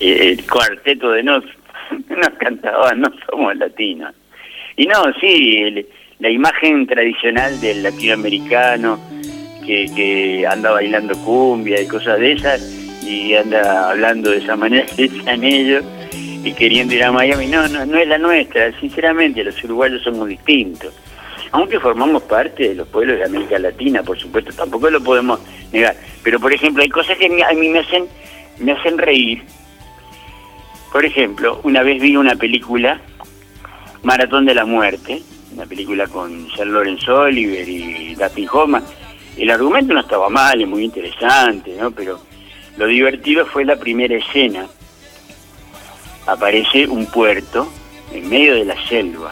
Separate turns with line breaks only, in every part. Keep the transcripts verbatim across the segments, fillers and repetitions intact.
el cuarteto de Nos nos cantaba No Somos Latinos. Y no, sí, el, la imagen tradicional del latinoamericano que, que anda bailando cumbia y cosas de esas, y anda hablando de esa manera que decían ellos, y queriendo ir a Miami, no, no, no es la nuestra. Sinceramente, los uruguayos somos distintos. Aunque formamos parte de los pueblos de América Latina, por supuesto, tampoco lo podemos negar. Pero, por ejemplo, hay cosas que a mí me hacen, me hacen reír. Por ejemplo, una vez vi una película, Maratón de la Muerte, una película con Sir Laurence Olivier y Dustin Hoffman. El argumento no estaba mal, es muy interesante, ¿no? Pero lo divertido fue la primera escena. Aparece un puerto en medio de la selva,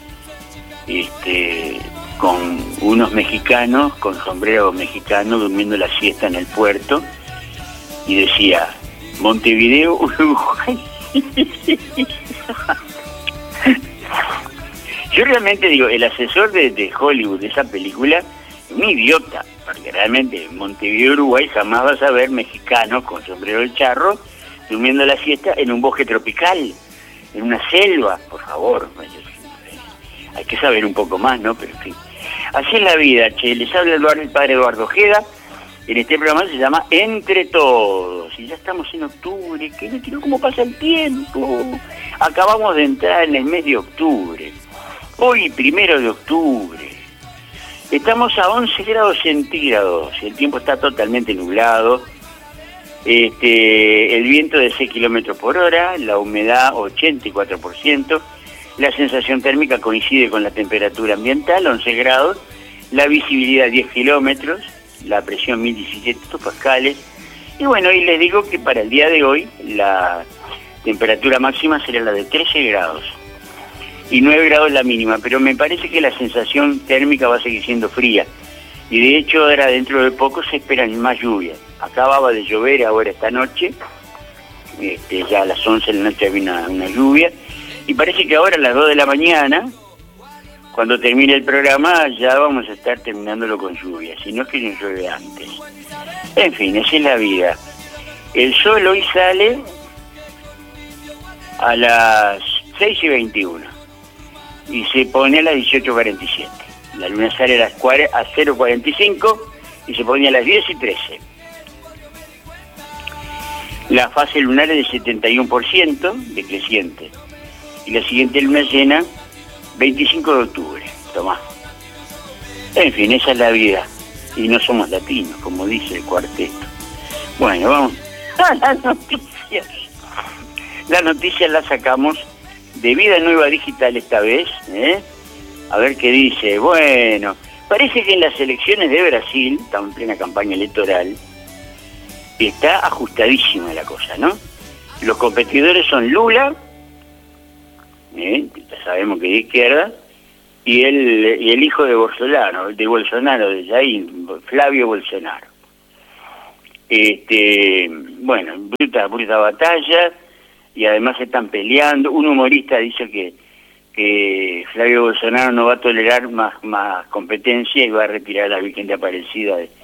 este, con unos mexicanos, con sombrero mexicano, durmiendo la siesta en el puerto, y decía, Montevideo, Uruguay. Yo realmente digo, el asesor de, de Hollywood de esa película, un idiota, porque realmente en Montevideo, Uruguay, jamás vas a ver mexicanos con sombrero de charro durmiendo la siesta en un bosque tropical, en una selva, por favor. Hay que saber un poco más, ¿no? Pero en fin. Así es la vida, che. Les habla Eduardo, el padre Eduardo Ojeda. En este programa se llama Entre Todos. Y ya estamos en octubre. ¿Qué le quiero cómo pasa el tiempo? Acabamos de entrar en el mes de octubre. Hoy, primero de octubre. Estamos a once grados centígrados. El tiempo está totalmente nublado. Este, el viento de seis kilómetros por hora, la humedad ochenta y cuatro por ciento, la sensación térmica coincide con la temperatura ambiental, once grados, la visibilidad diez kilómetros, la presión mil diecisiete hectopascales, y bueno, y les digo que para el día de hoy la temperatura máxima será la de trece grados, y nueve grados la mínima, pero me parece que la sensación térmica va a seguir siendo fría, y de hecho ahora dentro de poco se esperan más lluvias. Acababa de llover ahora esta noche, este, ya a las once de la noche había una, una lluvia, y parece que ahora a las dos de la mañana, cuando termine el programa, ya vamos a estar terminándolo con lluvia, si no es que no llueve antes. En fin, esa es la vida. El sol hoy sale a las seis y veintiuno y se pone a las dieciocho cuarenta y siete. La luna sale a las cero cuarenta y cinco y se pone a las diez y trece. La fase lunar es de setenta y uno por ciento decreciente. Y la siguiente luna llena, veinticinco de octubre. Tomá. En fin, esa es la vida. Y no somos latinos, como dice el cuarteto. Bueno, vamos a las noticias. Las noticias las sacamos de Vida Nueva Digital esta vez. ¿eh? A ver qué dice. Bueno, parece que en las elecciones de Brasil, estamos en plena campaña electoral, está ajustadísima la cosa, ¿no? Los competidores son Lula, ¿eh? ya sabemos que es de izquierda, y el, y el hijo de Bolsonaro, de Bolsonaro, de Jair, Flavio Bolsonaro. Este, bueno, bruta, bruta batalla, y además se están peleando. Un humorista dice que, que Flavio Bolsonaro no va a tolerar más, más competencia y va a retirar a la Virgen de Aparecida de...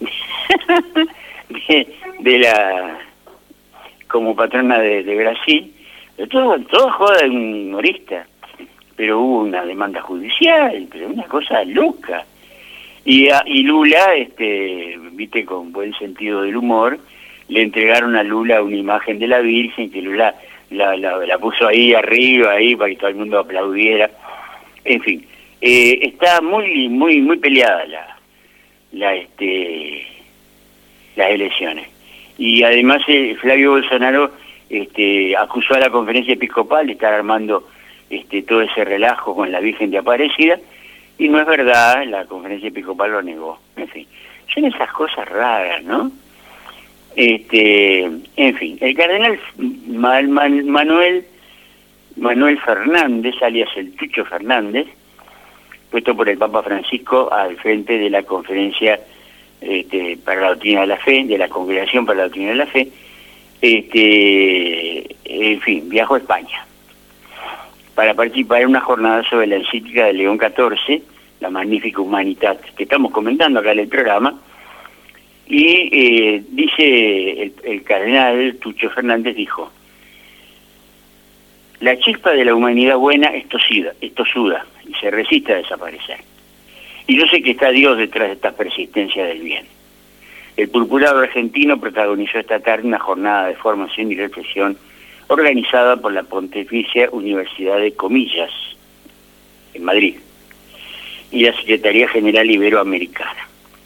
De, de la como patrona de, de Brasil. Todo, todo joda de un humorista, pero hubo una demanda judicial, pero una cosa loca. Y, a, y Lula, este, viste, con buen sentido del humor, le entregaron a Lula una imagen de la Virgen, que Lula la, la, la puso ahí arriba, ahí para que todo el mundo aplaudiera. En fin, eh, está muy, muy, muy peleada la, la, este, las elecciones. Y además eh, Flavio Bolsonaro este, acusó a la conferencia episcopal de estar armando este, todo ese relajo con la Virgen de Aparecida, y no es verdad, la conferencia episcopal lo negó. En fin, son esas cosas raras, ¿no? Este, en fin, el cardenal Man, Man, Manuel Manuel Fernández, alias el Chucho Fernández, puesto por el Papa Francisco al frente de la conferencia Este, para la doctrina de la fe, de la Congregación para la Doctrina de la Fe, este, en fin, viajó a España para participar en una jornada sobre la encíclica de León catorce, la Magnifica Humanidad, que estamos comentando acá en el programa, y eh, dice el, el cardenal Tucho Fernández, dijo, La chispa de la humanidad buena es tosida, es tosuda y se resiste a desaparecer. Y yo sé que está Dios detrás de esta persistencia del bien. El purpurado argentino protagonizó esta tarde una jornada de formación y reflexión organizada por la Pontificia Universidad de Comillas, en Madrid, y la Secretaría General Iberoamericana.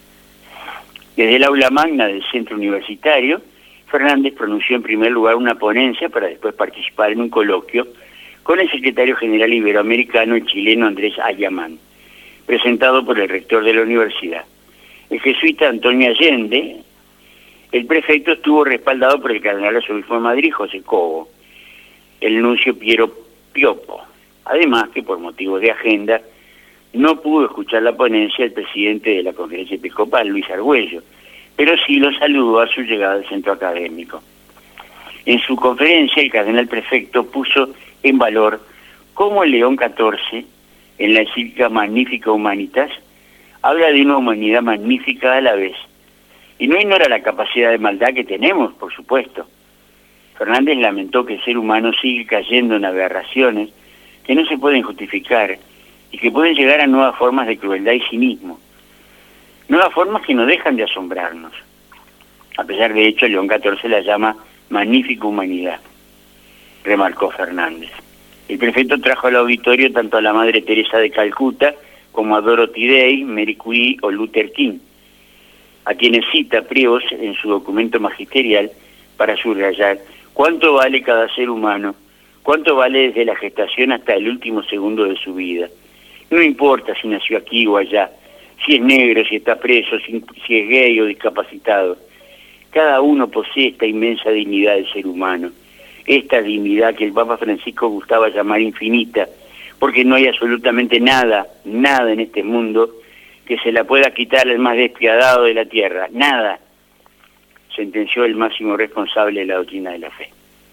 Desde el aula magna del centro universitario, Fernández pronunció en primer lugar una ponencia para después participar en un coloquio con el secretario general iberoamericano, el chileno Andrés Ayamán, presentado por el rector de la universidad. El jesuita Antonio Allende, el prefecto, estuvo respaldado por el cardenal arzobispo de Madrid, José Cobo, el nuncio Piero Piopo. Además que por motivos de agenda no pudo escuchar la ponencia el presidente de la Conferencia Episcopal, Luis Argüello, pero sí lo saludó a su llegada al centro académico. En su conferencia, el cardenal prefecto puso en valor cómo León catorce, en la encíclica Magnificat Humanitas, habla de una humanidad magnífica a la vez, y no ignora la capacidad de maldad que tenemos, por supuesto. Fernández lamentó que el ser humano sigue cayendo en aberraciones que no se pueden justificar y que pueden llegar a nuevas formas de crueldad y cinismo. Nuevas formas que no dejan de asombrarnos. A pesar de hecho, León catorce la llama magnífica humanidad, remarcó Fernández. El prefecto trajo al auditorio tanto a la Madre Teresa de Calcuta como a Dorothy Day, Marie Curie o Luther King, a quienes cita Priebos en su documento magisterial para subrayar cuánto vale cada ser humano, cuánto vale desde la gestación hasta el último segundo de su vida. No importa si nació aquí o allá, si es negro, si está preso, si, si es gay o discapacitado. Cada uno posee esta inmensa dignidad del ser humano, esta dignidad que el Papa Francisco gustaba llamar infinita, porque no hay absolutamente nada, nada en este mundo que se la pueda quitar al más despiadado de la tierra, nada, sentenció el máximo responsable de la doctrina de la fe.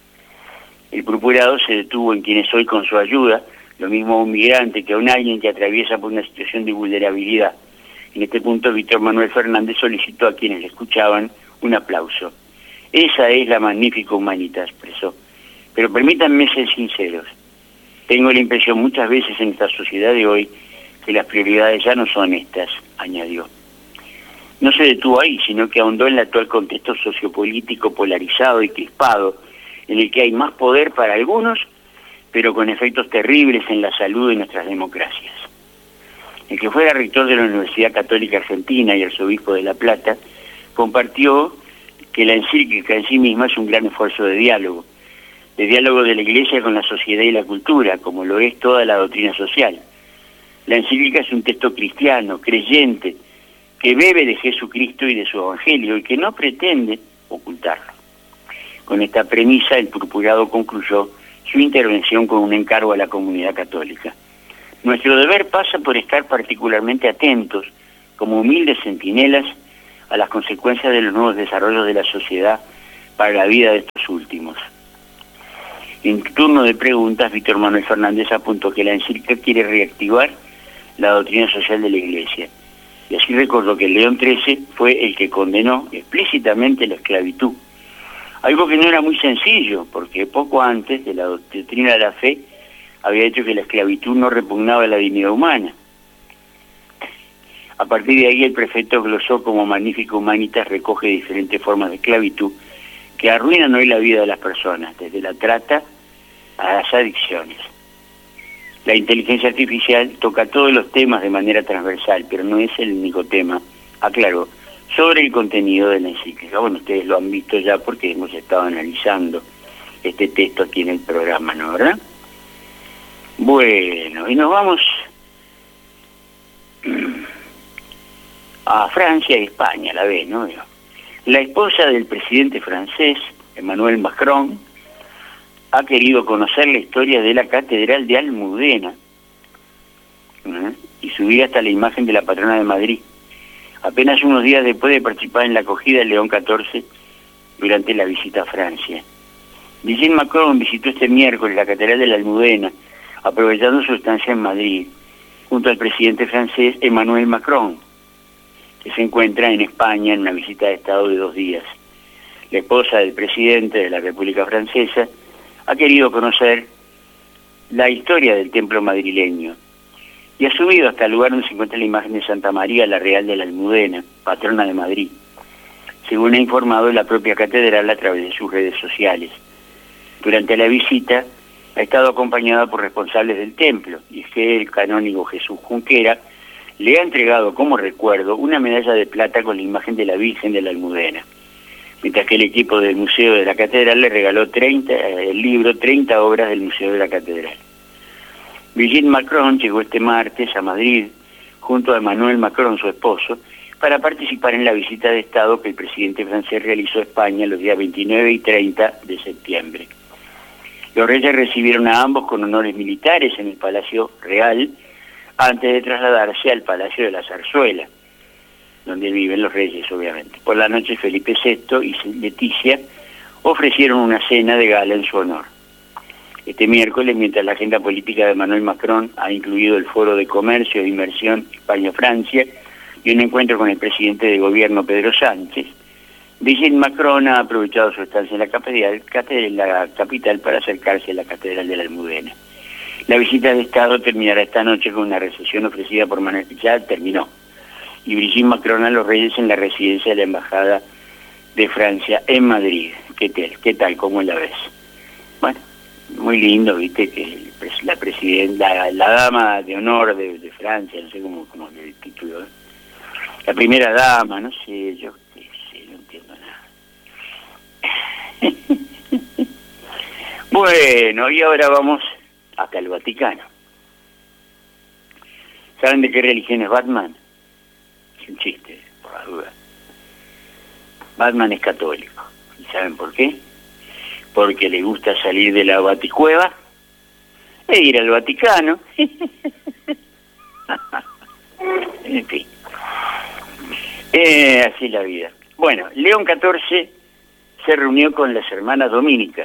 El purpurado se detuvo en quienes hoy con su ayuda, lo mismo a un migrante que a un alguien que atraviesa por una situación de vulnerabilidad. En este punto, Víctor Manuel Fernández solicitó a quienes le escuchaban un aplauso. Esa es la magnífica humanidad, expresó. Pero permítanme ser sinceros. Tengo la impresión muchas veces en esta sociedad de hoy que las prioridades ya no son estas, añadió. No se detuvo ahí, sino que ahondó en el actual contexto sociopolítico polarizado y crispado, en el que hay más poder para algunos, pero con efectos terribles en la salud de nuestras democracias. El que fuera rector de la Universidad Católica Argentina y arzobispo de La Plata, compartió que la encíclica en sí misma es un gran esfuerzo de diálogo, de diálogo de la Iglesia con la sociedad y la cultura, como lo es toda la doctrina social. La encíclica es un texto cristiano, creyente, que bebe de Jesucristo y de su Evangelio y que no pretende ocultarlo. Con esta premisa, el purpurado concluyó su intervención con un encargo a la comunidad católica. Nuestro deber pasa por estar particularmente atentos, como humildes centinelas, a las consecuencias de los nuevos desarrollos de la sociedad para la vida de estos últimos. En turno de preguntas, Víctor Manuel Fernández apuntó que la encíclica quiere reactivar la doctrina social de la Iglesia, y así recordó que León trece fue el que condenó explícitamente la esclavitud, algo que no era muy sencillo, porque poco antes de la doctrina de la fe había dicho que la esclavitud no repugnaba a la dignidad humana. A partir de ahí el prefecto glosó como Magnificat Humanitas recoge diferentes formas de esclavitud que arruinan hoy la vida de las personas, desde la trata a las adicciones. La inteligencia artificial toca todos los temas de manera transversal, pero no es el único tema, aclaró, sobre el contenido de la encíclica. Bueno, ustedes lo han visto ya porque hemos estado analizando este texto aquí en el programa, ¿no, verdad? Bueno, y nos vamos a Francia y España a la vez, ¿no? La esposa del presidente francés, Emmanuel Macron, ha querido conocer la historia de la Catedral de Almudena, ¿eh? y subir hasta la imagen de la patrona de Madrid, apenas unos días después de participar en la acogida de León catorce durante la visita a Francia. Brigitte Macron visitó este miércoles la Catedral de la Almudena, aprovechando su estancia en Madrid, junto al presidente francés Emmanuel Macron, que se encuentra en España en una visita de Estado de dos días. La esposa del presidente de la República Francesa ha querido conocer la historia del templo madrileño y ha subido hasta el lugar donde se encuentra la imagen de Santa María la Real de la Almudena, patrona de Madrid, según ha informado la propia catedral a través de sus redes sociales. Durante la visita ha estado acompañada por responsables del templo, y es que el canónigo Jesús Junquera le ha entregado como recuerdo una medalla de plata con la imagen de la Virgen de la Almudena, mientras que el equipo del Museo de la Catedral le regaló treinta, el libro treinta obras del Museo de la Catedral. Brigitte Macron llegó este martes a Madrid junto a Emmanuel Macron, su esposo, para participar en la visita de Estado que el presidente francés realizó a España los días veintinueve y treinta de septiembre. Los reyes recibieron a ambos con honores militares en el Palacio Real antes de trasladarse al Palacio de la Zarzuela, donde viven los reyes, obviamente. Por la noche, Felipe sexto y Leticia ofrecieron una cena de gala en su honor. Este miércoles, mientras la agenda política de Emmanuel Macron ha incluido el Foro de Comercio e Inversión España-Francia y un encuentro con el presidente de gobierno, Pedro Sánchez, Brigitte Macron ha aprovechado su estancia en la capital, en la capital para acercarse a la Catedral de la Almudena. La visita de Estado terminará esta noche con una recepción ofrecida por Manuel... Ya terminó. Y Brigitte Macron a los reyes en la residencia de la Embajada de Francia en Madrid. ¿Qué tal? ¿Qué tal? ¿Cómo la ves? Bueno, muy lindo, viste, que la presidenta, la, la dama de honor de, de Francia, no sé cómo, cómo el título, ¿eh? La primera dama, no sé, yo qué sé, no entiendo nada. Bueno, y ahora vamos hasta el Vaticano. ¿Saben de qué religión es Batman? Es un chiste, por la duda. Batman es católico. ¿Y saben por qué? Porque le gusta salir de la baticueva e ir al Vaticano. En fin. Eh, así es la vida. Bueno, León catorce se reunió con las hermanas dominicas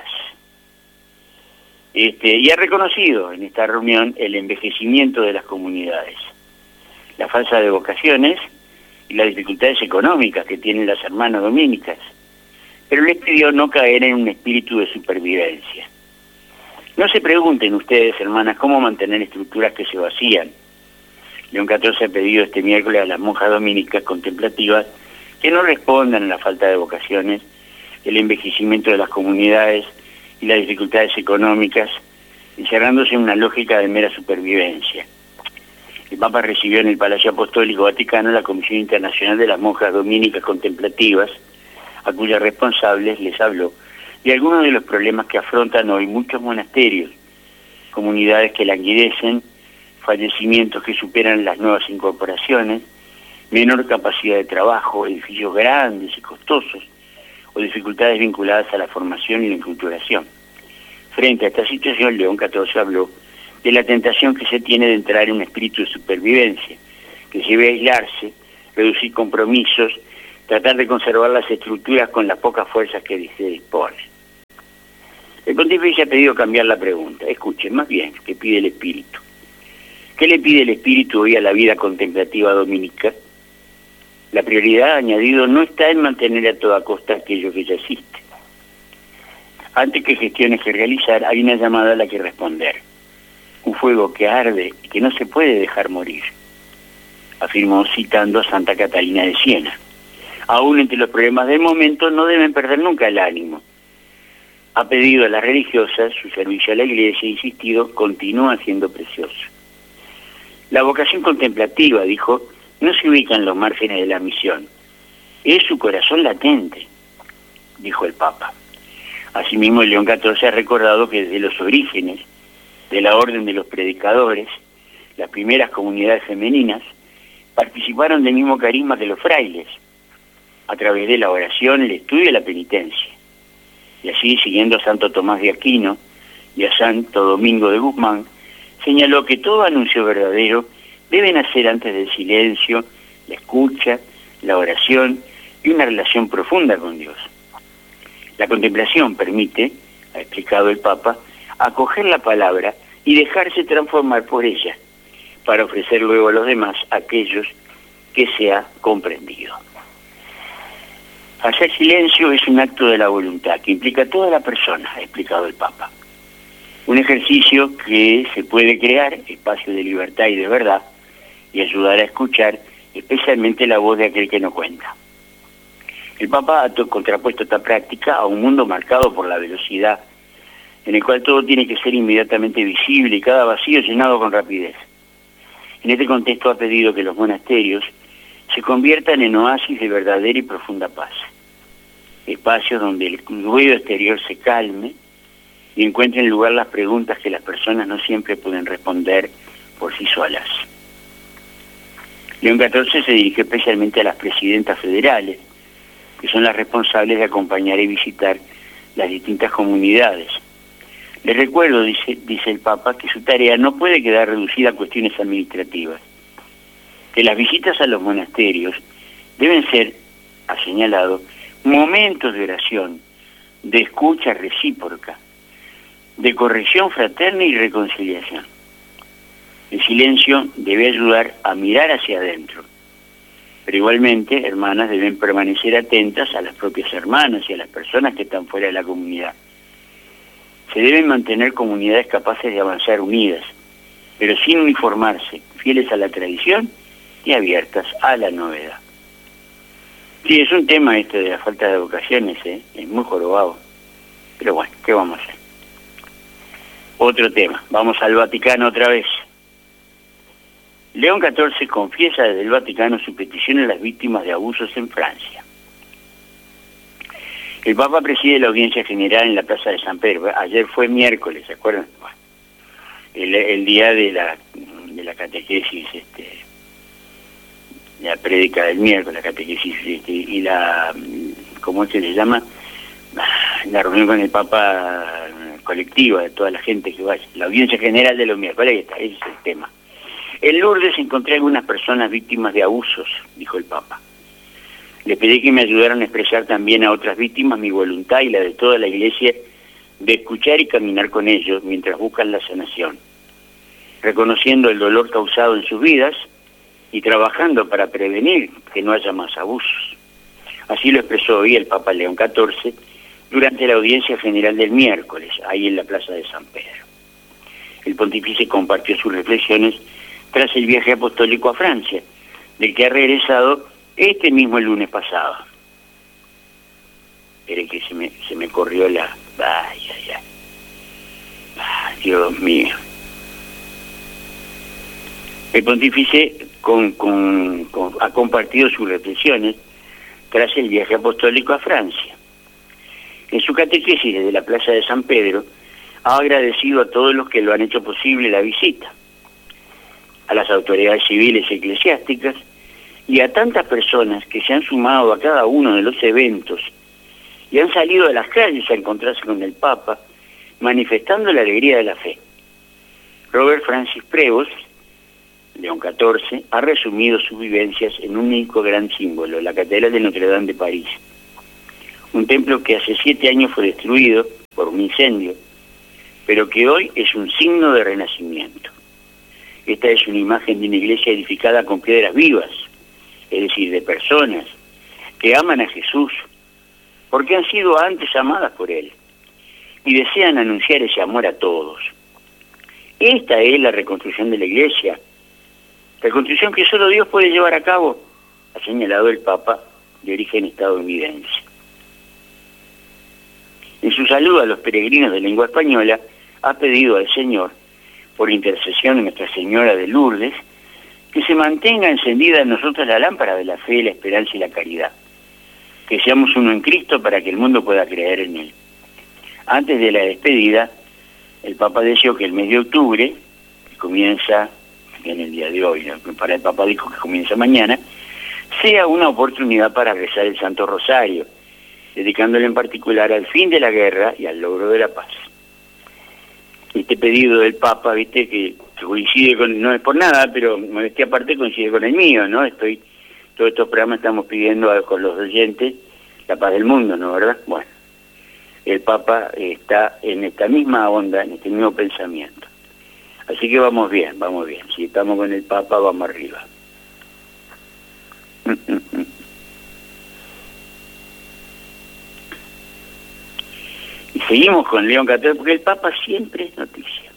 este, y ha reconocido en esta reunión el envejecimiento de las comunidades, la falta de vocaciones y las dificultades económicas que tienen las hermanas dominicas, pero les pidió no caer en un espíritu de supervivencia. No se pregunten ustedes, hermanas, cómo mantener estructuras que se vacían. León catorce ha pedido este miércoles a las monjas dominicas contemplativas que no respondan a la falta de vocaciones, el envejecimiento de las comunidades y las dificultades económicas, encerrándose en una lógica de mera supervivencia. El Papa recibió en el Palacio Apostólico Vaticano la Comisión Internacional de las Monjas Dominicas Contemplativas, a cuyas responsables les habló de algunos de los problemas que afrontan hoy muchos monasterios, comunidades que languidecen, fallecimientos que superan las nuevas incorporaciones, menor capacidad de trabajo, edificios grandes y costosos, o dificultades vinculadas a la formación y la inculturación. Frente a esta situación, León catorce habló de la tentación que se tiene de entrar en un espíritu de supervivencia, que se debe aislarse, reducir compromisos, tratar de conservar las estructuras con las pocas fuerzas que se dispone. El pontífice ha pedido cambiar la pregunta. Escuchen, más bien, ¿qué pide el espíritu? ¿Qué le pide el espíritu hoy a la vida contemplativa dominica? La prioridad, ha añadido, no está en mantener a toda costa aquello que ya existe. Antes que gestiones que realizar, hay una llamada a la que responder. Un fuego que arde y que no se puede dejar morir, afirmó citando a Santa Catalina de Siena. Aún entre los problemas del momento no deben perder nunca el ánimo. Ha pedido a las religiosas su servicio a la Iglesia e insistido, continúa siendo precioso. La vocación contemplativa, dijo, no se ubica en los márgenes de la misión. Es su corazón latente, dijo el Papa. Asimismo, el León catorce ha recordado que desde los orígenes de la Orden de los Predicadores, las primeras comunidades femeninas participaron del mismo carisma que los frailes, a través de la oración, el estudio y la penitencia. Y así, siguiendo a Santo Tomás de Aquino y a Santo Domingo de Guzmán, señaló que todo anuncio verdadero debe nacer antes del silencio, la escucha, la oración y una relación profunda con Dios. La contemplación permite, ha explicado el Papa, acoger la palabra y dejarse transformar por ella, para ofrecer luego a los demás aquellos que se ha comprendido. Hacer silencio es un acto de la voluntad que implica a toda la persona, ha explicado el Papa. Un ejercicio que se puede crear, espacio de libertad y de verdad, y ayudar a escuchar especialmente la voz de aquel que no cuenta. El Papa ha contrapuesto esta práctica a un mundo marcado por la velocidad, en el cual todo tiene que ser inmediatamente visible y cada vacío llenado con rapidez. En este contexto ha pedido que los monasterios se conviertan en oasis de verdadera y profunda paz, espacios donde el ruido exterior se calme y encuentren lugar las preguntas que las personas no siempre pueden responder por sí solas. León catorce se dirigió especialmente a las presidentas federales, que son las responsables de acompañar y visitar las distintas comunidades. Les recuerdo, dice, dice el Papa, que su tarea no puede quedar reducida a cuestiones administrativas, que las visitas a los monasterios deben ser, ha señalado, momentos de oración, de escucha recíproca, de corrección fraterna y reconciliación. El silencio debe ayudar a mirar hacia adentro, pero igualmente, hermanas, deben permanecer atentas a las propias hermanas y a las personas que están fuera de la comunidad. Se deben mantener comunidades capaces de avanzar unidas, pero sin uniformarse, fieles a la tradición y abiertas a la novedad. Sí, es un tema este de la falta de vocaciones, ¿eh? Es muy jorobado. Pero bueno, ¿qué vamos a hacer? Otro tema, vamos al Vaticano otra vez. León catorce confiesa desde el Vaticano su petición a las víctimas de abusos en Francia. El Papa preside la audiencia general en la Plaza de San Pedro. Ayer fue miércoles, ¿se acuerdan? Bueno, el, el día de la, de la catequesis, este, la prédica del miércoles, la catequesis este, y la, ¿cómo es que se llama? La reunión con el Papa colectiva de toda la gente que vaya. La audiencia general de los miércoles, ahí está, ese es el tema. En Lourdes encontré algunas personas víctimas de abusos, dijo el Papa. Le pedí que me ayudaran a expresar también a otras víctimas mi voluntad y la de toda la Iglesia de escuchar y caminar con ellos mientras buscan la sanación, reconociendo el dolor causado en sus vidas y trabajando para prevenir que no haya más abusos. Así lo expresó hoy el Papa León catorce durante la audiencia general del miércoles, ahí en la Plaza de San Pedro. El pontífice compartió sus reflexiones tras el viaje apostólico a Francia, del que ha regresado este mismo el lunes pasado. Espere que se me, se me corrió la... Ay, ay, ay. Ay, Dios mío. El pontífice con, con, con, ha compartido sus reflexiones tras el viaje apostólico a Francia. En su catequesis desde la Plaza de San Pedro, ha agradecido a todos los que lo han hecho posible la visita, a las autoridades civiles y eclesiásticas, y a tantas personas que se han sumado a cada uno de los eventos y han salido de las calles a encontrarse con el Papa, manifestando la alegría de la fe. Robert Francis Prevost, León catorce, ha resumido sus vivencias en un único gran símbolo, la Catedral de Notre Dame de París, un templo que hace siete años fue destruido por un incendio, pero que hoy es un signo de renacimiento. Esta es una imagen de una iglesia edificada con piedras vivas, es decir, de personas que aman a Jesús, porque han sido antes amadas por Él, y desean anunciar ese amor a todos. Esta es la reconstrucción de la iglesia, reconstrucción que solo Dios puede llevar a cabo, ha señalado el Papa de origen estadounidense. En su saludo a los peregrinos de lengua española, ha pedido al Señor, por intercesión de Nuestra Señora de Lourdes, que se mantenga encendida en nosotros la lámpara de la fe, la esperanza y la caridad. Que seamos uno en Cristo para que el mundo pueda creer en Él. Antes de la despedida, el Papa deseó que el mes de octubre, que comienza en el día de hoy, ¿no? Para el Papa dijo que comienza mañana, sea una oportunidad para rezar el Santo Rosario, dedicándole en particular al fin de la guerra y al logro de la paz. Este pedido del Papa, viste, que coincide con, no es por nada, pero modestia aparte coincide con el mío, ¿no? Estoy, todos estos programas estamos pidiendo a, con los oyentes la paz del mundo, ¿no? ¿Verdad? Bueno, el Papa está en esta misma onda, en este mismo pensamiento. Así que vamos bien, vamos bien. Si estamos con el Papa, vamos arriba. Seguimos con León catorce, porque el Papa siempre es noticia.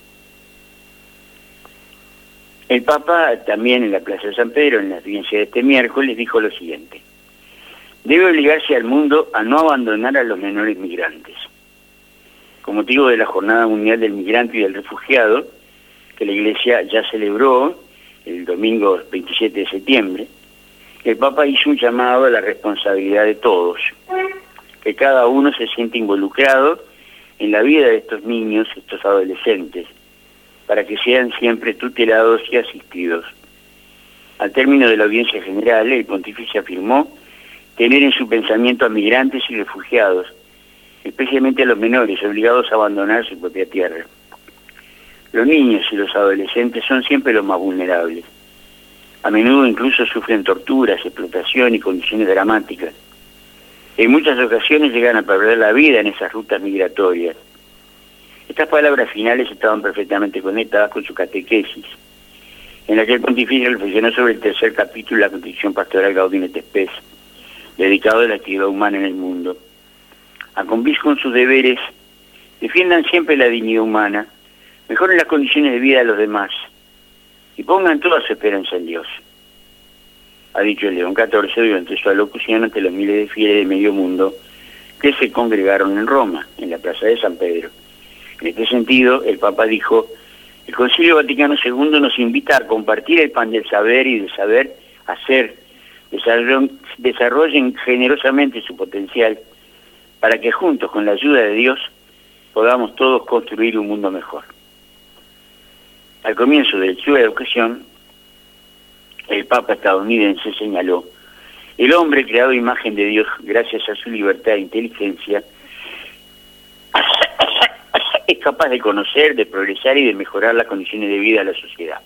El Papa también en la Plaza de San Pedro, en la audiencia de este miércoles, dijo lo siguiente: debe obligarse al mundo a no abandonar a los menores migrantes. Con motivo de la Jornada Mundial del Migrante y del Refugiado, que la Iglesia ya celebró el domingo veintisiete de septiembre, el Papa hizo un llamado a la responsabilidad de todos, que cada uno se siente involucrado en la vida de estos niños, estos adolescentes, para que sean siempre tutelados y asistidos. Al término de la audiencia general, el pontífice afirmó tener en su pensamiento a migrantes y refugiados, especialmente a los menores obligados a abandonar su propia tierra. Los niños y los adolescentes son siempre los más vulnerables. A menudo incluso sufren torturas, explotación y condiciones dramáticas. En muchas ocasiones llegan a perder la vida en esas rutas migratorias. Estas palabras finales estaban perfectamente conectadas con su catequesis, en la que el pontífice reflexionó sobre el tercer capítulo de la Constitución Pastoral Gaudium et Spes, dedicado a la actividad humana en el mundo. A cumplir con sus deberes, defiendan siempre la dignidad humana, mejoren las condiciones de vida de los demás y pongan toda su esperanza en Dios, ha dicho el León catorce durante su alocución ante los miles de fieles de medio mundo que se congregaron en Roma, en la Plaza de San Pedro. En este sentido, el Papa dijo: el Concilio Vaticano segundo nos invita a compartir el pan del saber y del saber hacer, desarrollen generosamente su potencial, para que juntos, con la ayuda de Dios, podamos todos construir un mundo mejor. Al comienzo de su educación, el Papa estadounidense señaló: el hombre creado a imagen de Dios gracias a su libertad e inteligencia es capaz de conocer, de progresar y de mejorar las condiciones de vida de la sociedad.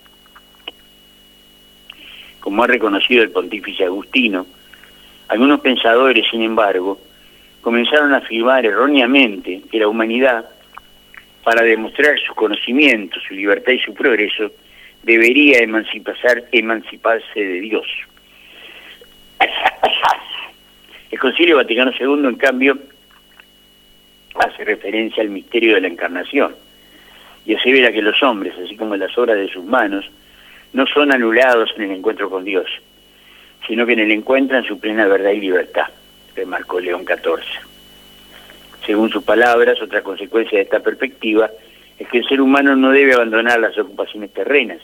Como ha reconocido el pontífice Agustino, algunos pensadores, sin embargo, comenzaron a afirmar erróneamente que la humanidad, para demostrar su conocimiento, su libertad y su progreso, debería emancipar, emanciparse de Dios. El Concilio Vaticano segundo, en cambio, hace referencia al misterio de la encarnación y asevera que los hombres, así como las obras de sus manos, no son anulados en el encuentro con Dios, sino que en él encuentran su plena verdad y libertad, remarcó León catorce. Según sus palabras, otra consecuencia de esta perspectiva es que el ser humano no debe abandonar las ocupaciones terrenas,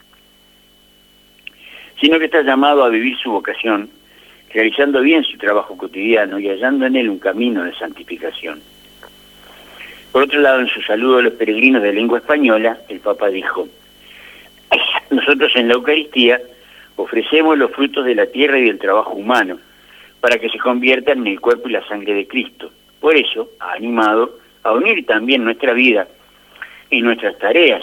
sino que está llamado a vivir su vocación, realizando bien su trabajo cotidiano y hallando en él un camino de santificación. Por otro lado, en su saludo a los peregrinos de lengua española, el Papa dijo: nosotros en la Eucaristía ofrecemos los frutos de la tierra y del trabajo humano, para que se conviertan en el cuerpo y la sangre de Cristo. Por eso ha animado a unir también nuestra vida y nuestras tareas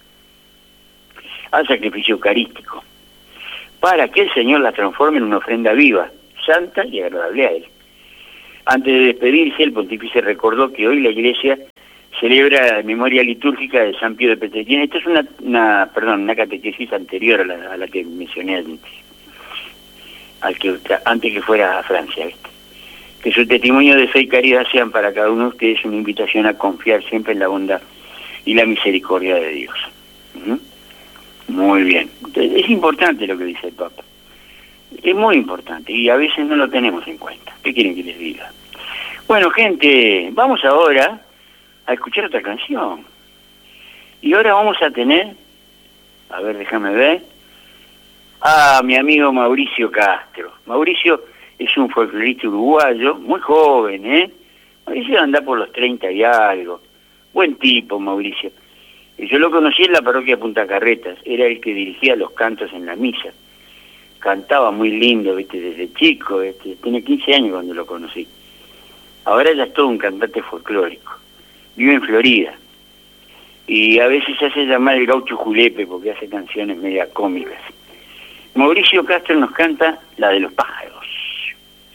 al sacrificio eucarístico, para que el Señor las transforme en una ofrenda viva, santa y agradable a Él. Antes de despedirse, el pontífice recordó que hoy la Iglesia celebra la memoria litúrgica de San Pío de Pietrelcina. Esto es una, una, perdón, una catequesis anterior a la, a la que mencioné antes, al que, antes que fuera a Francia, ¿viste? Que su testimonio de fe y caridad sean para cada uno de ustedes una invitación a confiar siempre en la bondad y la misericordia de Dios. ¿Mm? Muy bien. Entonces, es importante lo que dice el Papa. Es muy importante y a veces no lo tenemos en cuenta. ¿Qué quieren que les diga? Bueno, gente, vamos ahora a escuchar otra canción. Y ahora vamos a tener, a ver, déjame ver, a mi amigo Mauricio Castro. Mauricio es un folclorista uruguayo, muy joven, ¿eh? Mauricio anda por los treinta y algo. Buen tipo, Mauricio. Yo lo conocí en la parroquia Punta Carretas, era el que dirigía los cantos en la misa. Cantaba muy lindo, ¿viste? Desde chico, ¿viste? Tiene quince años cuando lo conocí. Ahora ya es todo un cantante folclórico. Vive en Florida. Y a veces se hace llamar el gaucho julepe porque hace canciones media cómicas. Mauricio Castro nos canta La de los pájaros.